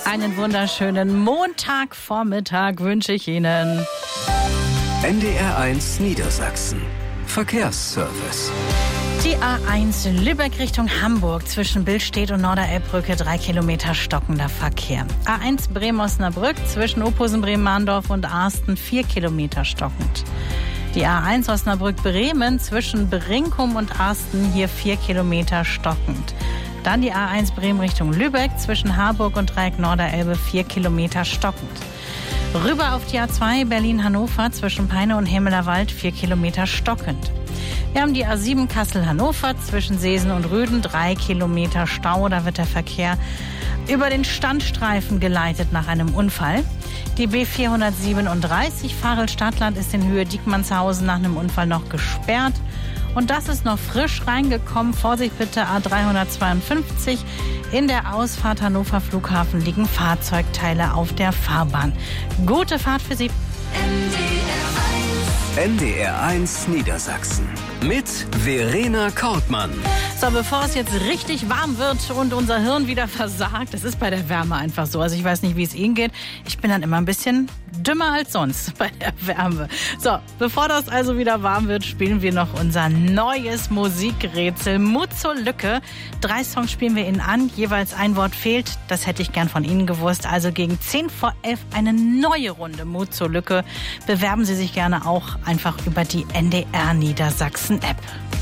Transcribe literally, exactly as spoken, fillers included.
Einen wunderschönen Montagvormittag wünsche ich Ihnen. N D R eins Niedersachsen. Verkehrsservice. Die A eins Lübeck Richtung Hamburg zwischen Billstedt und Norderelbbrücke, drei Kilometer stockender Verkehr. A eins Bremen-Osnabrück zwischen Ophusen, Bremen-Mahndorf und Arsten, vier Kilometer stockend. Die A eins Osnabrück-Bremen zwischen Brinkum und Arsten, hier vier Kilometer stockend. Dann die A eins Bremen Richtung Lübeck zwischen Harburg und Dreieck Norderelbe, vier Kilometer stockend. Rüber auf die A zwei Berlin-Hannover zwischen Peine und Hemmelerwald, vier Kilometer stockend. Wir haben die A sieben Kassel-Hannover zwischen Seesen und Rüden, drei Kilometer Stau. Da wird der Verkehr über den Standstreifen geleitet nach einem Unfall. Die B vierhundertsiebenunddreißig Farel-Stadtland ist in Höhe Diekmannshausen nach einem Unfall noch gesperrt. Und das ist noch frisch reingekommen. Vorsicht bitte, A dreihundertzweiundfünfzig. In der Ausfahrt Hannover Flughafen liegen Fahrzeugteile auf der Fahrbahn. Gute Fahrt für Sie. N D R eins Niedersachsen mit Verena Kortmann. So, bevor es jetzt richtig warm wird und unser Hirn wieder versagt, das ist bei der Wärme einfach so. Also ich weiß nicht, wie es Ihnen geht. Ich bin dann immer ein bisschen dümmer als sonst bei der Wärme. So, bevor das also wieder warm wird, spielen wir noch unser neues Musikrätsel Mut zur Lücke. Drei Songs spielen wir Ihnen an, jeweils ein Wort fehlt. Das hätte ich gern von Ihnen gewusst. Also gegen zehn vor elf eine neue Runde Mut zur Lücke. Bewerben Sie sich gerne auch einfach über die N D R Niedersachsen App.